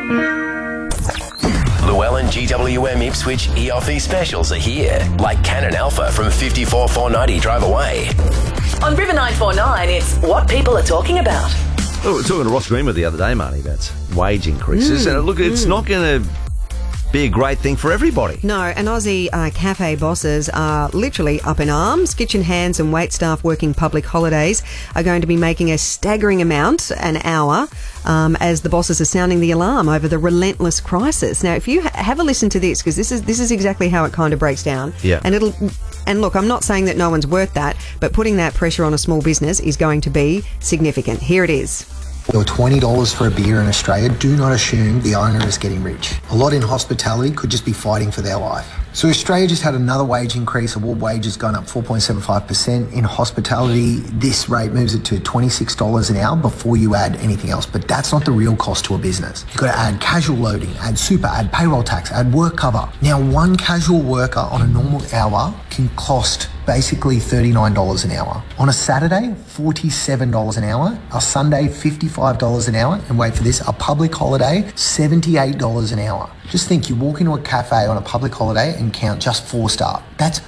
Llewellyn GWM Ipswich EOFE specials are here, like Canon Alpha from 54,490 drive away. On River 949, it's what people are talking about. Oh, we were talking to Ross Greenwood the other day, Marnie, about wage increases. And look, it's not going to be a great thing for everybody. No, and Aussie cafe bosses are literally up in arms. Kitchen hands and wait staff working public holidays are going to be making a staggering amount an hour as the bosses are sounding the alarm over the relentless crisis. Now, if you have a listen to this, because this is exactly how it kind of breaks down. Yeah. And look, I'm not saying that no one's worth that, but putting that pressure on a small business is going to be significant. Here it is. Or $20 for a beer in Australia, do not assume the owner is getting rich. A lot in hospitality could just be fighting for their life. So Australia just had another wage increase. Award wages gone up 4.75%. In hospitality, this rate moves it to $26 an hour before you add anything else. But that's not the real cost to a business. You've got to add casual loading, add super, add payroll tax, add work cover. Now, one casual worker on a normal hour can cost basically $39 an hour. On a Saturday, $47 an hour. A Sunday, $55 an hour. And wait for this, a public holiday, $78 an hour. Just think, you walk into a cafe on a public holiday and count just 4 staff. That's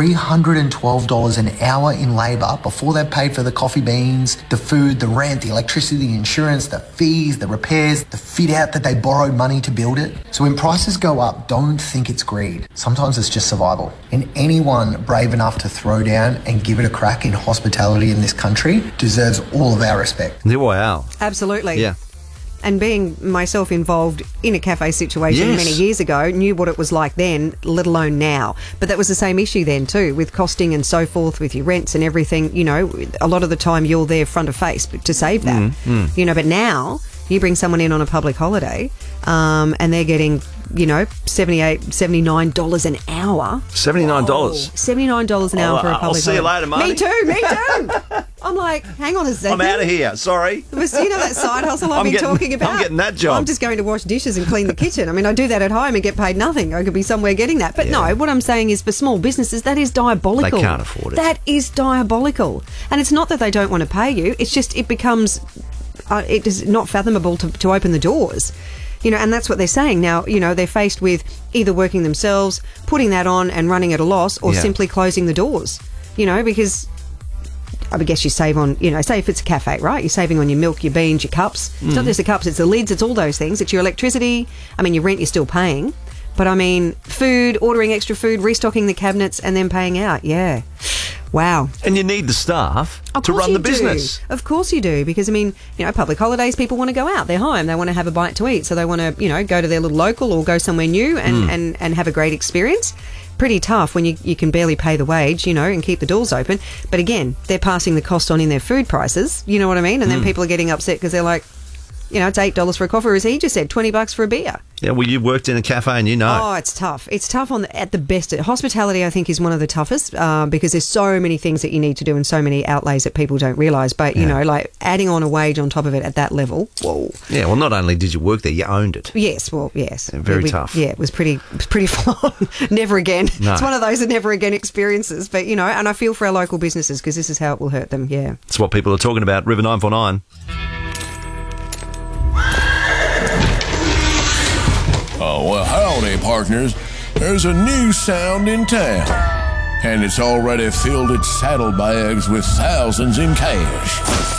$312 an hour in labour before they've paid for the coffee beans, the food, the rent, the electricity, the insurance, the fees, the repairs, the fit out that they borrowed money to build it. So when prices go up, don't think it's greed. Sometimes it's just survival. And anyone brave enough to throw down and give it a crack in hospitality in this country deserves all of our respect. Wow. Absolutely. Yeah. And being myself involved in a cafe situation many years ago, knew what it was like then, let alone now. But that was the same issue then too, with costing and so forth, with your rents and everything. You know, a lot of the time you're there front of face to save that. You know, but now you bring someone in on a public holiday and they're getting, you know, $79 an hour. $79? $79 an hour for a public holiday. I'll see you later, Marty. Me too. I'm like, hang on a second. I'm out of here, sorry. You know that side hustle I've been talking about? I'm getting that job. I'm just going to wash dishes and clean the kitchen. I mean, I do that at home and get paid nothing. I could be somewhere getting that. But no, what I'm saying is for small businesses, that is diabolical. They can't afford it. That is diabolical. And it's not that they don't want to pay you. It's just it becomes... it is not fathomable to open the doors. You know, and that's what they're saying. Now, you know, they're faced with either working themselves, putting that on and running at a loss, or simply closing the doors. You know, because I would guess you save on, you know, say if it's a cafe, right? You're saving on your milk, your beans, your cups. It's not just the cups, it's the lids, it's all those things. It's your electricity. I mean, your rent you're still paying. But I mean, food, ordering extra food, restocking the cabinets and then paying out. Yeah. Wow. And you need the staff to run the business. Of course you do, because, I mean, you know, public holidays, people want to go out. They're home. They want to have a bite to eat. So they want to, you know, go to their little local or go somewhere new and have a great experience. Pretty tough when you can barely pay the wage, you know, and keep the doors open. But again, they're passing the cost on in their food prices. You know what I mean? And then people are getting upset because they're like, you know, it's $8 for a coffee, or as he just said, $20 for a beer. Yeah, well, you worked in a cafe and you know. Oh, it's tough. It's tough at the best. Hospitality, I think, is one of the toughest because there's so many things that you need to do and so many outlays that people don't realise. But, you know, like adding on a wage on top of it at that level, whoa. Yeah, well, not only did you work there, you owned it. Yes, well, yes. Yeah, very tough. Yeah, it was pretty full on. Never again. No. It's one of those never again experiences. But, you know, and I feel for our local businesses because this is how it will hurt them, yeah. It's what people are talking about. River 949. Oh, well, howdy, partners. There's a new sound in town, and it's already filled its saddlebags with thousands in cash.